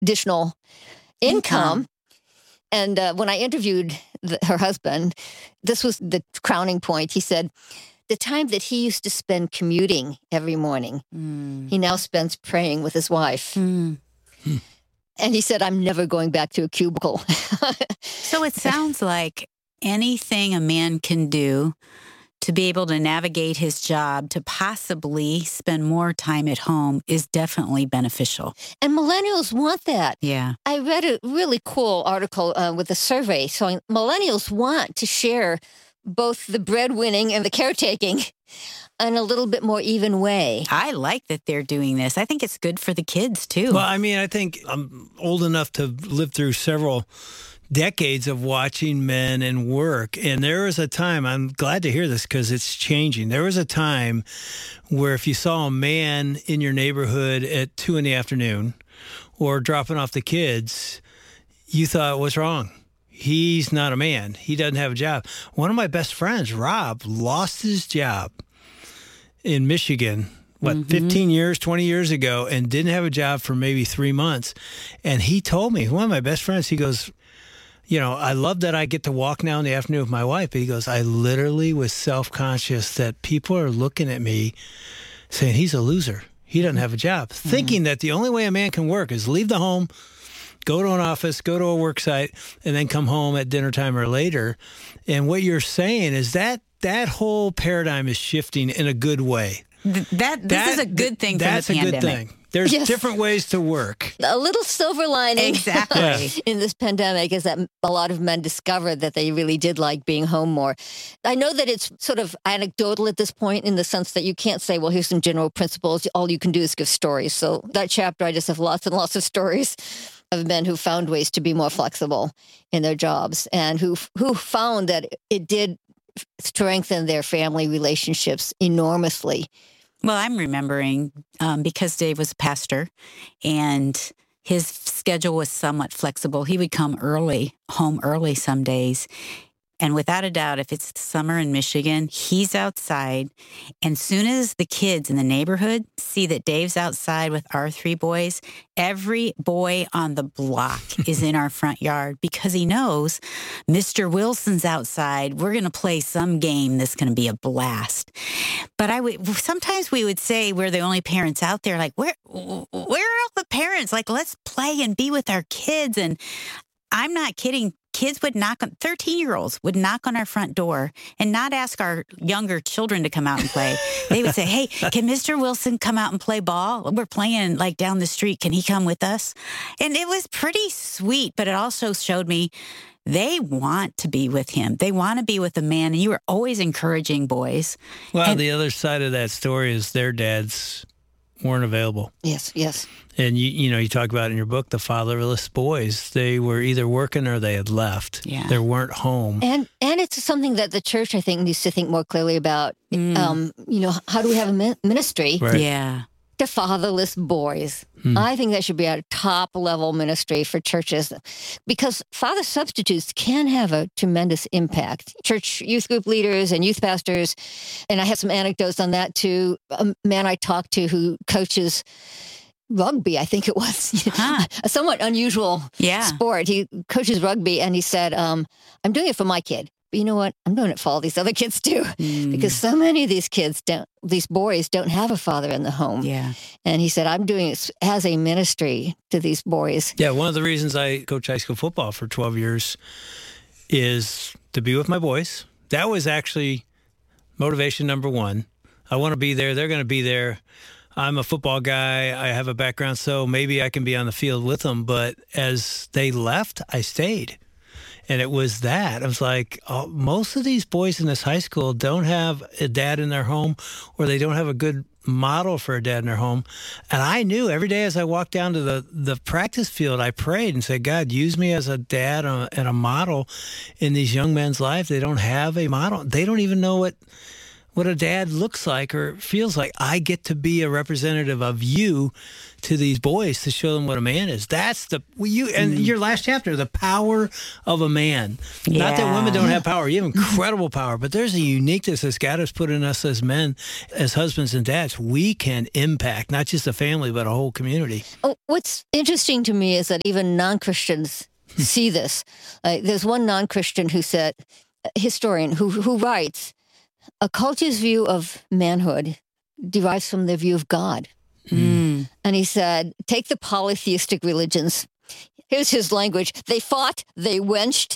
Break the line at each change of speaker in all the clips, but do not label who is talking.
additional income. And when I interviewed her husband, this was the crowning point. He said, the time that he used to spend commuting every morning, he now spends praying with his wife. And he said, I'm never going back to a cubicle.
So it sounds like anything a man can do to be able to navigate his job, to possibly spend more time at home is definitely beneficial.
And millennials want that.
Yeah.
I read a really cool article with a survey showing millennials want to share both the breadwinning and the caretaking in a little bit more even way.
I like that they're doing this. I think it's good for the kids, too.
Well, I mean, I think I'm old enough to live through several decades of watching men and work. And there was a time, I'm glad to hear this because it's changing. There was a time where if you saw a man in your neighborhood at 2 p.m. or dropping off the kids, you thought, what's wrong? He's not a man. He doesn't have a job. One of my best friends, Rob, lost his job in Michigan, 15 years, 20 years ago, and didn't have a job for maybe 3 months. And he told me, one of my best friends, he goes, I love that I get to walk now in the afternoon with my wife. But he goes, I literally was self-conscious that people are looking at me saying he's a loser. He doesn't have a job. Thinking that the only way a man can work is leave the home, go to an office, go to a work site, and then come home at dinner time or later. And what you're saying is that whole paradigm is shifting in a good way.
This is a good thing for the pandemic. That's a good thing.
There's different ways to work.
A little silver lining
exactly
in this pandemic is that a lot of men discovered that they really did like being home more. I know that it's sort of anecdotal at this point in the sense that you can't say, well, here's some general principles. All you can do is give stories. So that chapter, I just have lots and lots of stories of men who found ways to be more flexible in their jobs and who found that it did strengthen their family relationships enormously.
Well, I'm remembering because Dave was a pastor and his schedule was somewhat flexible. He would come home early some days. And without a doubt, if it's summer in Michigan, he's outside. And soon as the kids in the neighborhood see that Dave's outside with our 3 boys, every boy on the block is in our front yard because he knows Mr. Wilson's outside. We're going to play some game that's going to be a blast. But sometimes we would say we're the only parents out there. Like, where are all the parents? Like, let's play and be with our kids. And I'm not kidding. Kids would 13-year-olds would knock on our front door and not ask our younger children to come out and play. They would say, hey, can Mr. Wilson come out and play ball? We're playing like down the street. Can he come with us? And it was pretty sweet, but it also showed me they want to be with him. They want to be with a man. And you were always encouraging boys.
Well, the other side of that story is their dads weren't available.
Yes.
And you talk about in your book, the fatherless boys, they were either working or they had left.
Yeah.
They weren't home.
And it's something that the church, I think, needs to think more clearly about. How do we have a ministry to fatherless boys? I think that should be a top-level ministry for churches because father substitutes can have a tremendous impact. Church youth group leaders and youth pastors, and I have some anecdotes on that too. A man I talked to who coaches rugby, I think it was, a somewhat unusual sport. He coaches rugby, and he said, I'm doing it for my kid. But you know what? I'm doing it for all these other kids too, because so many of these boys don't have a father in the home.
Yeah.
And he said, I'm doing it as a ministry to these boys.
Yeah. One of the reasons I coach high school football for 12 years is to be with my boys. That was actually motivation number one. I want to be there. They're going to be there. I'm a football guy. I have a background, so maybe I can be on the field with them. But as they left, I stayed. And it was that. I was like, most of these boys in this high school don't have a dad in their home, or they don't have a good model for a dad in their home. And I knew every day as I walked down to the practice field, I prayed and said, God, use me as a dad and a model in these young men's lives. They don't have a model. They don't even know what a dad looks like or feels like. I get to be a representative of you to these boys to show them what a man is. That's and your last chapter, the power of a man. Yeah. Not that women don't have power. You have incredible power, but there's a uniqueness that God has put in us as men, as husbands and dads. We can impact not just a family, but a whole community.
Oh, what's interesting to me is that even non-Christians see this. There's one non-Christian historian who writes, a culture's view of manhood derives from their view of God. And he said, take the polytheistic religions. Here's his language. They fought, they wenched,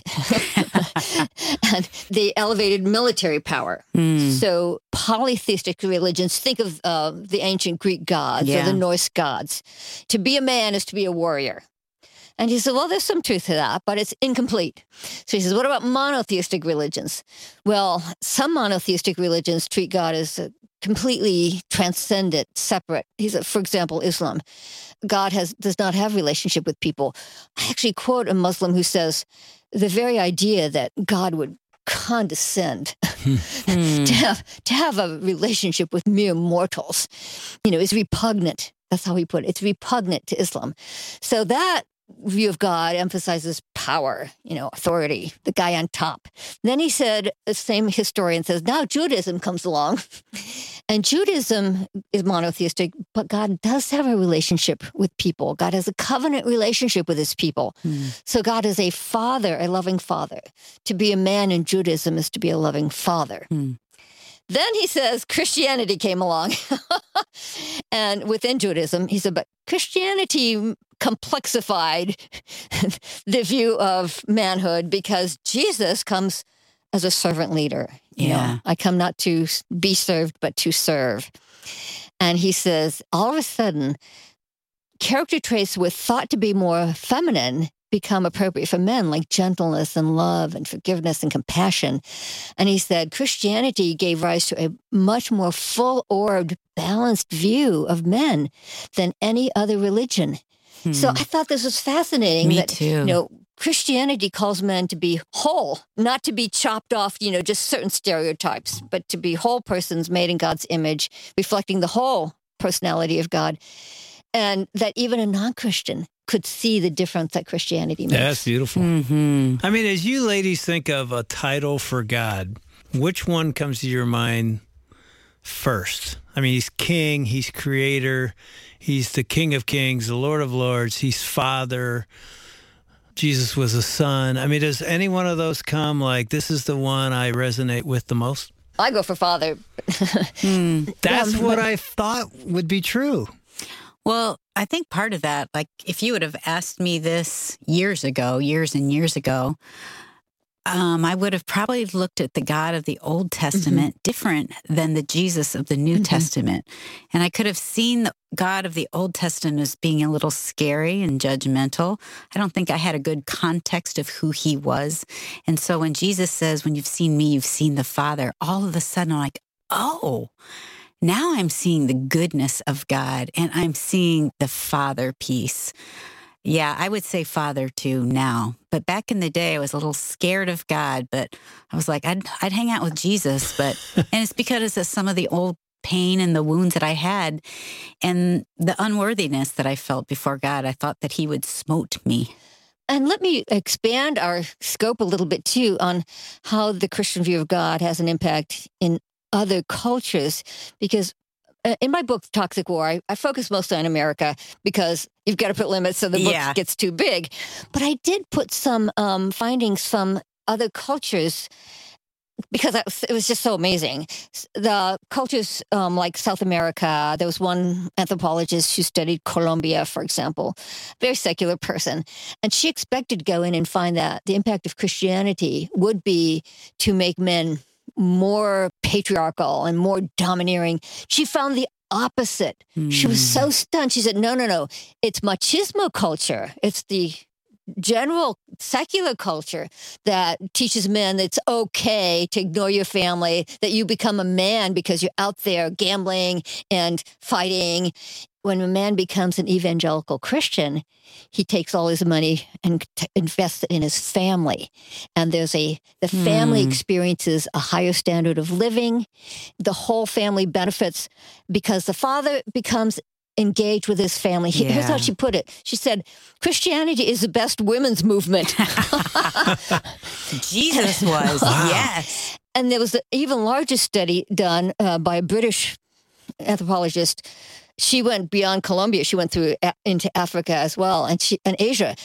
and they elevated military power. So polytheistic religions, think of the ancient Greek gods or the Norse gods. To be a man is to be a warrior. And he said, well, there's some truth to that, but it's incomplete. So he says, what about monotheistic religions? Well, some monotheistic religions treat God as completely transcendent, separate. He said, for example, Islam. God does not have relationship with people. I actually quote a Muslim who says, the very idea that God would condescend to have a relationship with mere mortals, is repugnant. That's how he put it. It's repugnant to Islam. So that view of God emphasizes power, authority, the guy on top. Then he said, the same historian says, now Judaism comes along, and Judaism is monotheistic, but God does have a relationship with people. God has a covenant relationship with his people. So God is a father, a loving father. To be a man in Judaism is to be a loving father. Then he says Christianity came along. And within Judaism, he said, but Christianity complexified the view of manhood because Jesus comes as a servant leader. You know, I come not to be served, but to serve. And he says, all of a sudden, character traits with thought to be more feminine become appropriate for men, like gentleness and love and forgiveness and compassion. And he said Christianity gave rise to a much more full-orbed, balanced view of men than any other religion. So I thought this was fascinating.
Me too.
Christianity calls men to be whole, not to be chopped off, just certain stereotypes, but to be whole persons made in God's image, reflecting the whole personality of God. And that even a non-Christian could see the difference that Christianity makes.
That's beautiful. I mean, as you ladies think of a title for God, which one comes to your mind first? I mean, he's king, he's creator, he's the King of Kings, the Lord of Lords, he's Father. Jesus was a son. I mean, does any one of those come like, this is the one I resonate with the most?
I go for Father.
That's what I thought would be true.
Well, I think part of that, like if you would have asked me this years and years ago, I would have probably looked at the God of the Old Testament different than the Jesus of the New Testament. And I could have seen the God of the Old Testament as being a little scary and judgmental. I don't think I had a good context of who he was. And so when Jesus says, when you've seen me, you've seen the Father, all of a sudden I'm like, oh, now I'm seeing the goodness of God and I'm seeing the Father piece. Yeah, I would say Father too now. But back in the day, I was a little scared of God, but I was like, I'd hang out with Jesus. And it's because of some of the old pain and the wounds that I had and the unworthiness that I felt before God. I thought that he would smote me.
And let me expand our scope a little bit too on how the Christian view of God has an impact in other cultures, because in my book, Toxic War, I focus mostly on America because you've got to put limits so the book gets too big. But I did put some findings from other cultures because it was just so amazing. The cultures like South America, there was one anthropologist who studied Colombia, for example, very secular person. And she expected to go in and find that the impact of Christianity would be to make men more patriarchal and more domineering. She found the opposite. She was so stunned. She said, no. It's machismo culture. It's the general secular culture that teaches men that it's okay to ignore your family, that you become a man because you're out there gambling and fighting. when a man becomes an evangelical Christian, he takes all his money and invests it in his family. And the family experiences a higher standard of living. The whole family benefits because the father becomes engaged with his family. Here's how she put it. She said, Christianity is the best women's movement.
Jesus was, yes.
And there was an even larger study done by a British anthropologist. She went beyond Colombia. She went into Africa as well, and Asia.